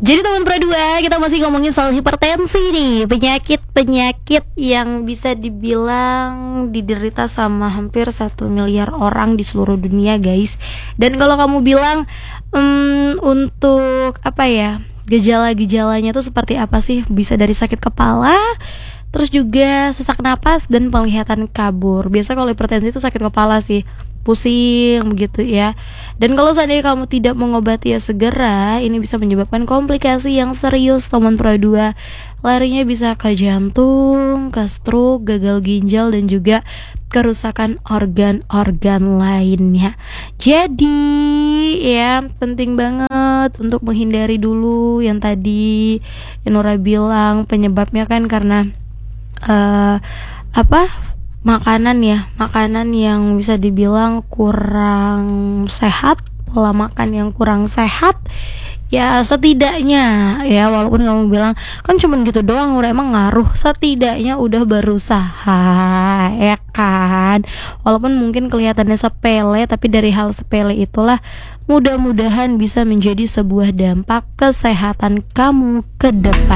Jadi teman Pro2, kita masih ngomongin soal hipertensi nih, penyakit yang bisa dibilang diderita sama hampir 1 miliar orang di seluruh dunia, guys. Dan kalau kamu bilang untuk apa ya, gejala-gejalanya tuh seperti apa sih? Bisa dari sakit kepala, terus juga sesak napas dan penglihatan kabur. Biasa kalau hipertensi itu sakit kepala sih, pusing begitu ya. Dan kalau seandainya kamu tidak mengobati ya segera, ini bisa menyebabkan komplikasi yang serius teman Pro2. Larinya bisa ke jantung, ke stroke, gagal ginjal, dan juga kerusakan organ-organ lainnya. Jadi ya penting banget untuk menghindari dulu yang tadi Nora bilang, penyebabnya kan karena makanan yang bisa dibilang kurang sehat, pola makan yang kurang sehat. Ya setidaknya ya, walaupun kamu bilang kan cuman gitu doang, udah emang ngaruh, setidaknya udah berusaha ya kan. Walaupun mungkin kelihatannya sepele, tapi dari hal sepele itulah mudah-mudahan bisa menjadi sebuah dampak kesehatan kamu ke depan.